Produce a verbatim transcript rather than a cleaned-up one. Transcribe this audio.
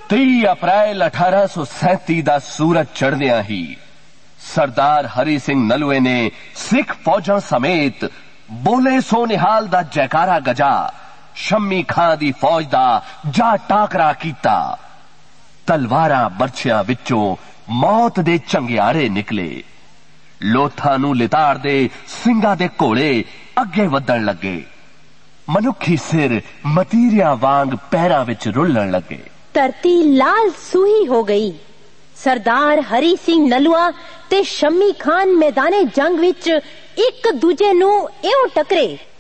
तीह अप्रैल अठारह सौ सैंती का सूरज चढ़दिया ही सरदार हरी सिंह नलुए ने सिख फौजा समेत बोले सो निहाल दा जयकारा गजा शम्मी खां दी फौज दा जा टाकरा कीता। तलवारां बरछियां विचों मौत दे चंगियारे निकले। लोथां नूं लिताड़ दे सिंगां दे घोड़े अगे वधण लगे। मनुखी सिर मतीरिया वांग पैरां विच रुलण लगे। धरती लाल सूही हो गई। सरदार हरी सिंह नलुआ ते शम्मी खान मैदाने जंग विच एक दूजे नूं इउं टकरे